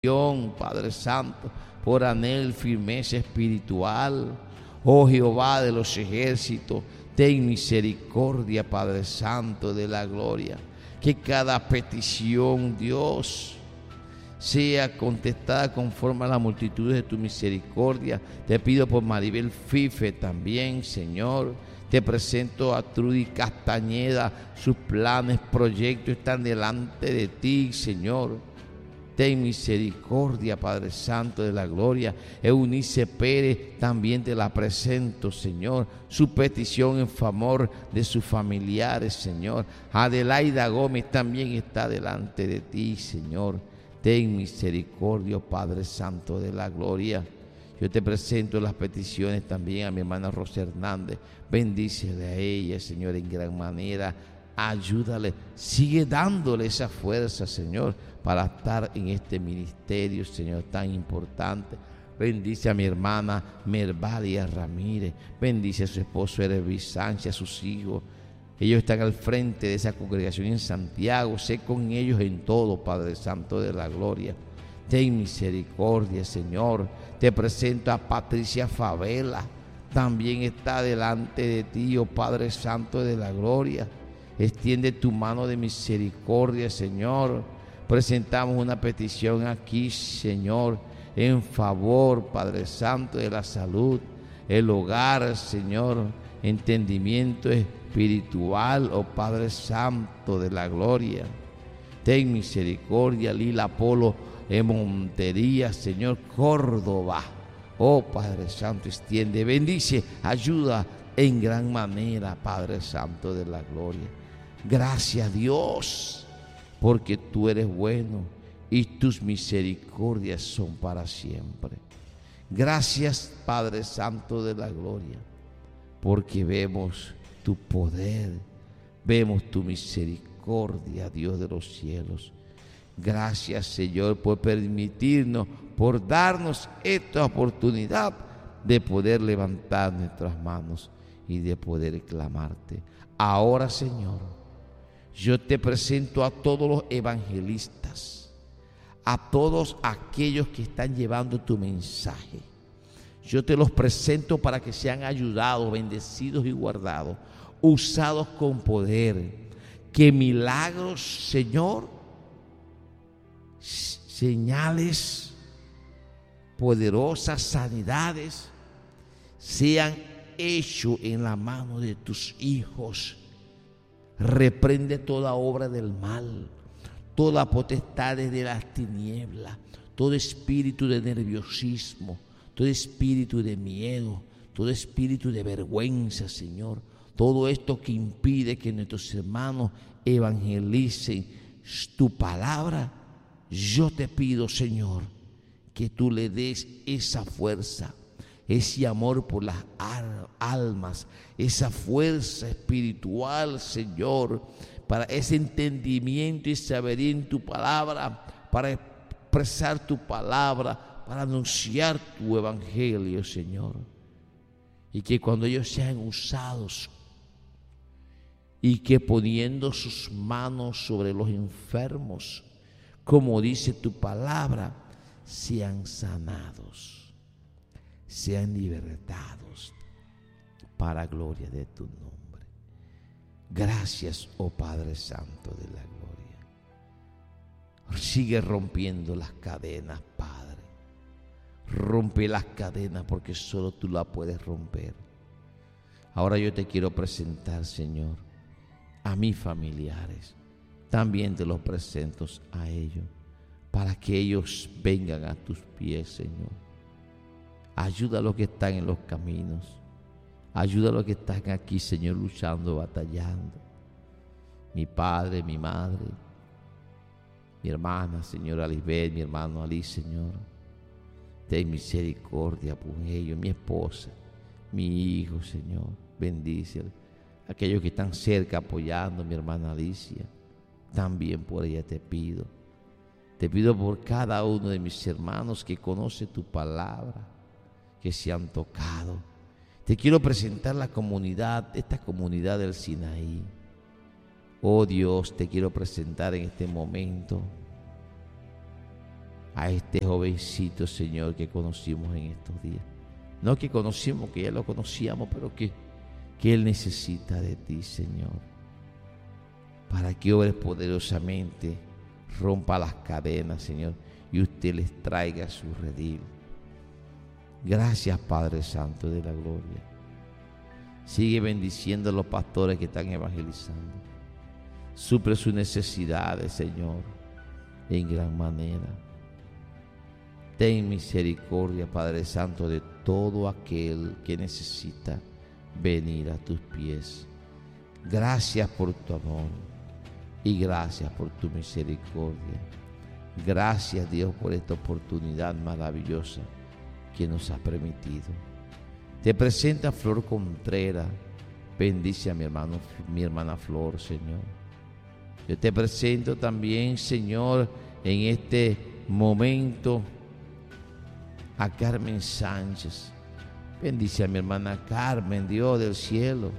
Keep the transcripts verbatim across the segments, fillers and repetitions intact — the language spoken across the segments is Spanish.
Padre Santo, por anhel, firmeza espiritual. Oh Jehová de los ejércitos, ten misericordia, Padre Santo de la gloria. Que cada petición, Dios, sea contestada conforme a la multitud de tu misericordia. Te pido por Maribel Fife también, Señor. Te presento a Trudy Castañeda. Sus planes, proyectos están delante de ti, Señor. Ten misericordia, Padre Santo de la gloria. Eunice Pérez también te la presento, Señor. Su petición en favor de sus familiares, Señor. Adelaida Gómez también está delante de ti, Señor. Ten misericordia, Padre Santo de la gloria. Yo te presento las peticiones también a mi hermana Rosa Hernández. Bendícele a ella, Señor, en gran manera. Ayúdale, sigue dándole esa fuerza, Señor, para estar en este ministerio, Señor, tan importante. Bendice a mi hermana Mervalia Ramírez. Bendice a su esposo Erevis Sánchez, a sus hijos. Ellos están al frente de esa congregación en Santiago. Sé con ellos en todo, Padre Santo de la gloria. Ten misericordia, Señor. Te presento a Patricia Favela. También está delante de ti, oh Padre Santo de la gloria. Extiende tu mano de misericordia, Señor. Presentamos una petición aquí, Señor, en favor, Padre Santo, de la salud, el hogar, Señor, entendimiento espiritual, oh Padre Santo de la gloria. Ten misericordia, Lila Polo en Montería, Señor, Córdoba. Oh Padre Santo, extiende, bendice, ayuda en gran manera, Padre Santo de la gloria. Gracias, Dios, porque tú eres bueno y tus misericordias son para siempre. Gracias, Padre Santo de la gloria, porque vemos tu poder, vemos tu misericordia, Dios de los cielos. Gracias, Señor, por permitirnos, por darnos esta oportunidad de poder levantar nuestras manos y de poder clamarte. Ahora, Señor, yo te presento a todos los evangelistas, a todos aquellos que están llevando tu mensaje. Yo te los presento para que sean ayudados, bendecidos y guardados, usados con poder. Que milagros, Señor, señales, poderosas sanidades sean hechos en la mano de tus hijos. Reprende toda obra del mal, toda potestad de las tinieblas, todo espíritu de nerviosismo, todo espíritu de miedo, todo espíritu de vergüenza, Señor. Todo esto que impide que nuestros hermanos evangelicen tu palabra, yo te pido, Señor, que tú le des esa fuerza, ese amor por las almas, esa fuerza espiritual, Señor, para ese entendimiento y sabiduría en tu palabra, para expresar tu palabra, para anunciar tu evangelio, Señor. Y que cuando ellos sean usados y que poniendo sus manos sobre los enfermos, como dice tu palabra, sean sanados, sean libertados para gloria de tu nombre. Gracias, oh Padre Santo de la gloria. Sigue rompiendo las cadenas, Padre. Rompe las cadenas porque solo tú las puedes romper. Ahora yo te quiero presentar, Señor, a mis familiares. También te los presento a ellos, para que ellos vengan a tus pies, Señor. Ayuda a los que están en los caminos. Ayuda a los que están aquí, Señor, luchando, batallando. Mi padre, mi madre, mi hermana, Señor, Alisbeth, mi hermano Ali, Señor. Ten misericordia por ellos, mi esposa, mi hijo, Señor. Bendícele. Aquellos que están cerca apoyando, mi hermana Alicia, también por ella te pido. Te pido por cada uno de mis hermanos que conoce tu palabra, que se han tocado. Te quiero presentar la comunidad, esta comunidad del Sinaí. Oh Dios, te quiero presentar en este momento a este jovencito, Señor, que conocimos en estos días. No que conocimos, que ya lo conocíamos, pero que, que él necesita de ti, Señor, para que obres poderosamente, rompa las cadenas, Señor, y usted les traiga su redil. Gracias, Padre Santo de la gloria. Sigue bendiciendo a los pastores que están evangelizando. Suple sus necesidades, Señor, en gran manera. Ten misericordia, Padre Santo, de todo aquel que necesita venir a tus pies. Gracias por tu amor y gracias por tu misericordia. Gracias, Dios, por esta oportunidad maravillosa que nos has permitido. Te presenta Flor Contreras. Bendice a mi hermano, mi hermana Flor, Señor. Yo te presento también, Señor, en este momento a Carmen Sánchez. Bendice a mi hermana Carmen, Dios del cielo.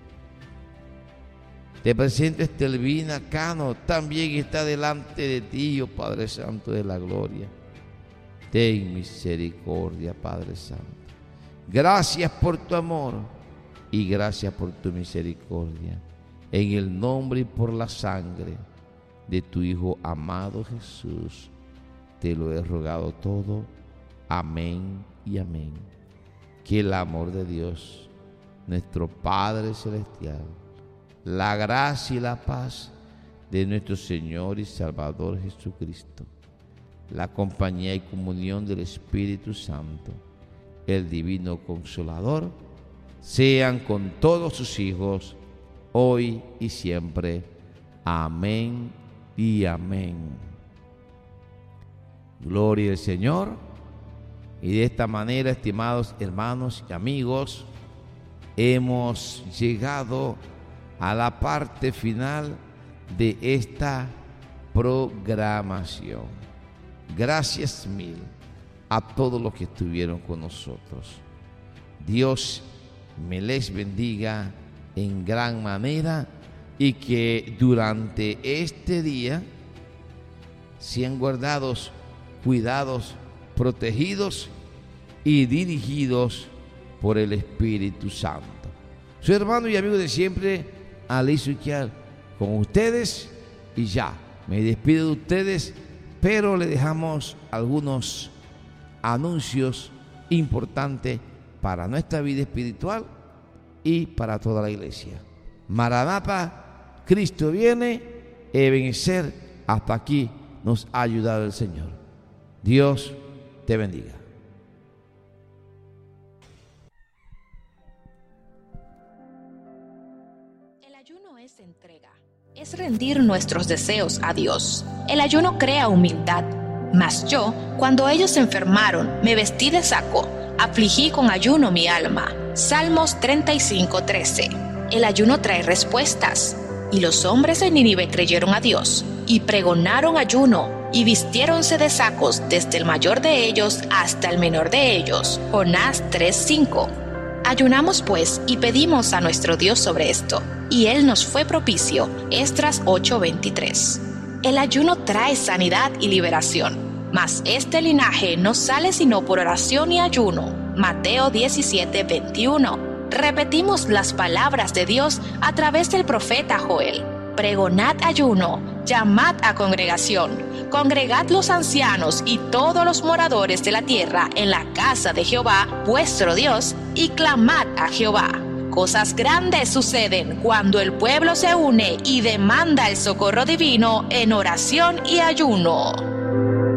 Te presento a Estelvina Cano, también está delante de ti, oh Padre Santo de la gloria. Ten misericordia, Padre Santo. Gracias por tu amor y gracias por tu misericordia. En el nombre y por la sangre de tu Hijo amado Jesús, te lo he rogado todo. Amén y amén. Que el amor de Dios, nuestro Padre Celestial, la gracia y la paz de nuestro Señor y Salvador Jesucristo, la compañía y comunión del Espíritu Santo, el Divino Consolador, sean con todos sus hijos, hoy y siempre. Amén y amén. Gloria al Señor. Y de esta manera, estimados hermanos y amigos, hemos llegado a la parte final de esta programación. Gracias mil a todos los que estuvieron con nosotros. Dios me les bendiga en gran manera y que durante este día sean guardados, cuidados, protegidos y dirigidos por el Espíritu Santo. Su hermano y amigo de siempre, Alicio Iquial, con ustedes, y ya me despido de ustedes, pero le dejamos algunos anuncios importantes para nuestra vida espiritual y para toda la iglesia. Maranata, Cristo viene, Ebenecer, hasta aquí nos ha ayudado el Señor. Dios te bendiga. El ayuno es entrega, es rendir nuestros deseos a Dios. El ayuno crea humildad. Mas yo, cuando ellos se enfermaron, me vestí de saco, afligí con ayuno mi alma. Salmos treinta y cinco, trece. El ayuno trae respuestas. Y los hombres de Nínive creyeron a Dios, y pregonaron ayuno, y vistiéronse de sacos desde el mayor de ellos hasta el menor de ellos. Jonás tres, cinco. Ayunamos pues y pedimos a nuestro Dios sobre esto, y Él nos fue propicio. Esdras ocho, veintitrés. El ayuno trae sanidad y liberación, mas este linaje no sale sino por oración y ayuno. Mateo diecisiete, veintiuno. Repetimos las palabras de Dios a través del profeta Joel. Pregonad ayuno, llamad a congregación, congregad los ancianos y todos los moradores de la tierra en la casa de Jehová, vuestro Dios, y clamad a Jehová. Cosas grandes suceden cuando el pueblo se une y demanda el socorro divino en oración y ayuno.